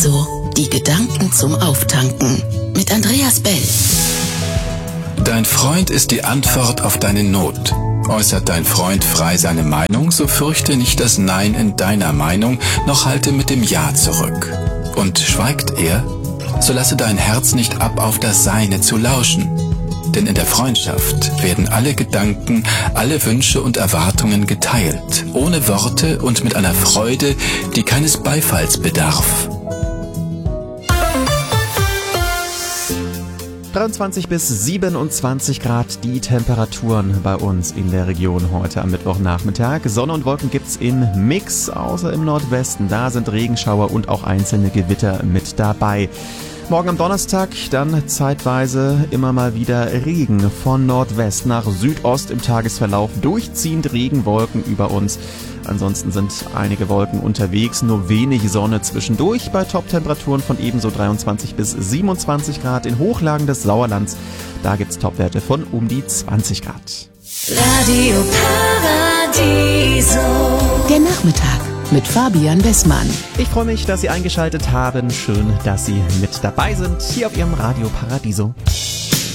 Paradiso. Die Gedanken zum Auftanken. Mit Andreas Bell. Dein Freund ist die Antwort auf deine Not. Äußert dein Freund frei seine Meinung, so fürchte nicht das Nein in deiner Meinung, noch halte mit dem Ja zurück. Und schweigt er, so lasse dein Herz nicht ab, auf das Seine zu lauschen. Denn in der Freundschaft werden alle Gedanken, alle Wünsche und Erwartungen geteilt, ohne Worte und mit einer Freude, die keines Beifalls bedarf. 23 bis 27 Grad die Temperaturen bei uns in der Region heute am Mittwochnachmittag. Sonne und Wolken gibt's in Mix, außer im Nordwesten. Da sind Regenschauer und auch einzelne Gewitter mit dabei. Morgen am Donnerstag dann zeitweise immer mal wieder Regen von Nordwest nach Südost im Tagesverlauf. Durchziehend Regenwolken über uns. Ansonsten sind einige Wolken unterwegs, nur wenig Sonne zwischendurch bei Top-Temperaturen von ebenso 23 bis 27 Grad. In Hochlagen des Sauerlands, da gibt's Topwerte von um die 20 Grad. Radio Paradiso. Der Nachmittag mit Fabian Wessmann. Ich freue mich, dass Sie eingeschaltet haben. Schön, dass Sie mit dabei sind hier auf Ihrem Radio Paradiso.